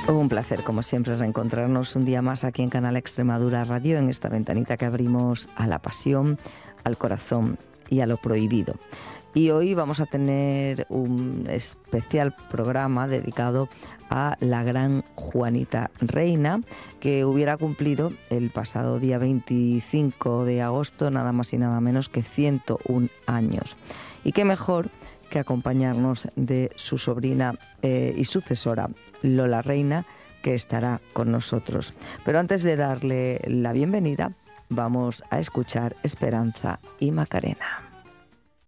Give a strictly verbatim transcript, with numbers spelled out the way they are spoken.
Un placer, como siempre, reencontrarnos un día más aquí en Canal Extremadura Radio, en esta ventanita que abrimos a la pasión, al corazón y a lo prohibido. Y hoy vamos a tener un especial programa dedicado a la gran Juanita Reina, que hubiera cumplido el pasado día veinticinco de agosto nada más y nada menos que ciento un años. Y qué mejor que acompañarnos de su sobrina eh, y sucesora, Lola Reina, que estará con nosotros. Pero antes de darle la bienvenida, vamos a escuchar Esperanza y Macarena.